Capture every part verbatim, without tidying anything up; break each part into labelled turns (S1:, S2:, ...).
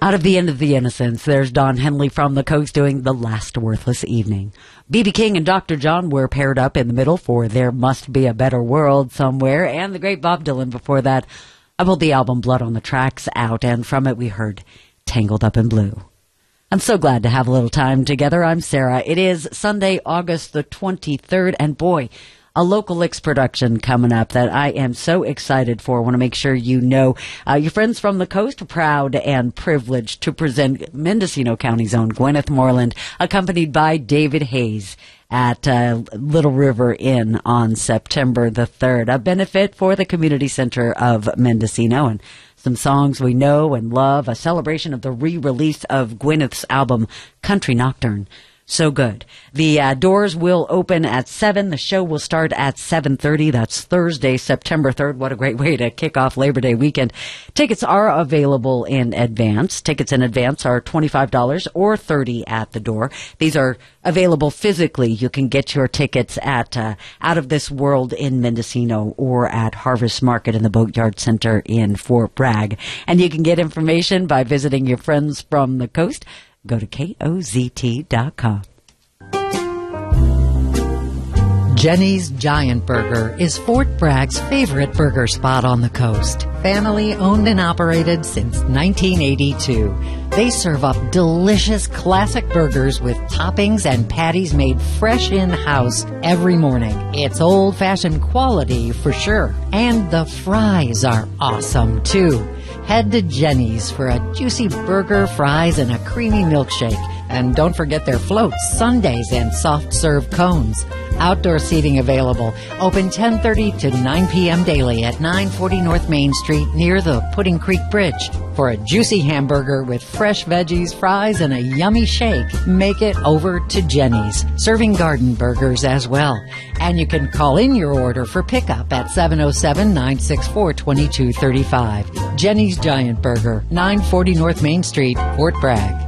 S1: Out of the End of the Innocents, there's Don Henley from the Coast doing The Last Worthless Evening. B B King and Doctor John were paired up in the middle for There Must Be a Better World Somewhere, and the great Bob Dylan before that. I pulled the album Blood on the Tracks out, and from it we heard Tangled Up in Blue. I'm so glad to have a little time together. I'm Sarah. It is Sunday, August the twenty-third, and boy, a Local Licks production coming up that I am so excited for. I want to make sure you know. Uh, your friends from the coast are proud and privileged to present Mendocino County's own Gwyneth Moreland, accompanied by David Hayes at uh, Little River Inn on September the third, a benefit for the Community Center of Mendocino. And some songs we know and love, a celebration of the re-release of Gwyneth's album, Country Nocturne. So good. The uh, doors will open at seven. The show will start at seven thirty. That's Thursday, September third. What a great way to kick off Labor Day weekend. Tickets are available in advance. Tickets in advance are twenty-five dollars or thirty dollars at the door. These are available physically. You can get your tickets at uh, Out of This World in Mendocino or at Harvest Market in the Boatyard Center in Fort Bragg. And you can get information by visiting your friends from the coast. Go to K O Z T dot com.
S2: Jenny's Giant Burger is Fort Bragg's favorite burger spot on the coast. Family owned and operated since nineteen eighty-two. They serve up delicious classic burgers with toppings and patties made fresh in-house every morning. It's old-fashioned quality for sure. And the fries are awesome too. Head to Jenny's for a juicy burger, fries, and a creamy milkshake. And don't forget their floats, sundaes, and soft-serve cones. Outdoor seating available. Open ten thirty to nine p.m. daily at nine forty North Main Street near the Pudding Creek Bridge. For a juicy hamburger with fresh veggies, fries, and a yummy shake, make it over to Jenny's. Serving garden burgers as well. And you can call in your order for pickup at seven oh seven, nine six four, two two three five. Jenny's Giant Burger, nine forty North Main Street, Fort Bragg.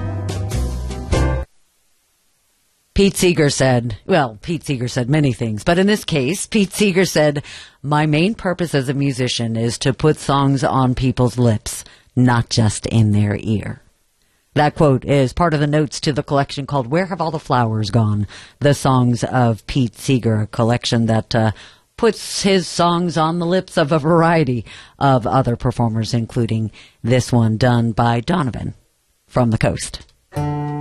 S1: Pete Seeger said, well, Pete Seeger said many things, but in this case, Pete Seeger said, my main purpose as a musician is to put songs on people's lips, not just in their ear. That quote is part of the notes to the collection called Where Have All the Flowers Gone? The Songs of Pete Seeger, a collection that uh, puts his songs on the lips of a variety of other performers, including this one done by Donovan from the coast.